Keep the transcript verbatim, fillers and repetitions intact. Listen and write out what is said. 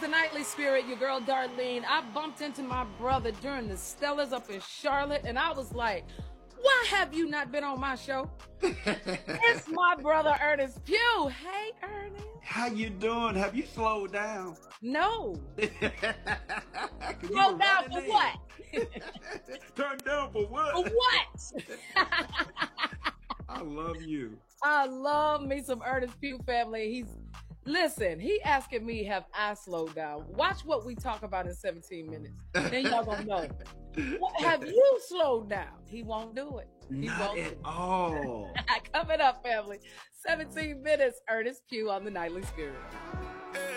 the Nightly Spirit, your girl Darlene. I bumped into my brother during the Stellas up in Charlotte, and I was like, why have you not been on my show? It's my brother Ernest Pugh. Hey, Ernest. How you doing? Have you slowed down? No. You Slow were down running for in. what? Turn down for what? For what? I love you. I love me some Ernest Pugh, family. He's listen, he asking me, have I slowed down? Watch what we talk about in seventeen minutes. Then y'all gonna know. What, have you slowed down? He won't do it. He Not won't at do it. all. Coming up, family. seventeen minutes, Ernest Pugh on the Nightly Spirit.